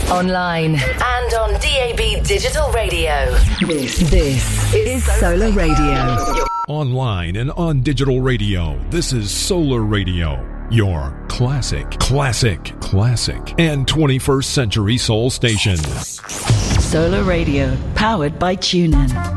online, and on DAB Digital Radio. This is Solar Radio. Online and on digital radio, this is Solar Radio, your classic, and 21st century soul station. Solar Radio, powered by TuneIn.